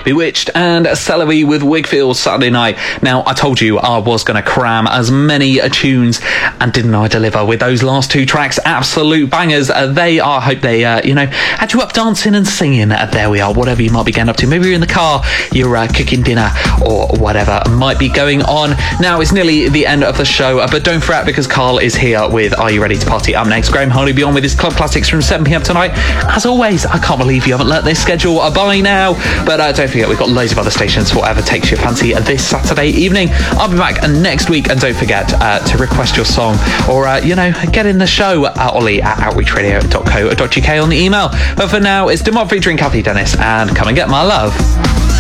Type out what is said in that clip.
Bewitched and Celebi with Wigfield Saturday Night. Now, I told you I was going to cram as many tunes, and didn't I deliver with those last two tracks? Absolute bangers. They are. I hope they, had you up dancing and singing. There we are, whatever you might be getting up to. Maybe you're in the car, you're cooking dinner, or whatever might be going on. Now, it's nearly the end of the show, but don't fret, because Carl is here with Are You Ready to Party up next. Graham Harley be on with his Club Classics from 7pm tonight. As always, I can't believe you haven't learnt this schedule by now, but don't forget, we've got loads of other stations for whatever takes your fancy this Saturday evening. I'll be back next week, and don't forget to request your song, or get in the show, Ollie at outreachradio.co.uk on the email. But for now, it's Demont featuring Kathy Dennis and Come and Get My Love.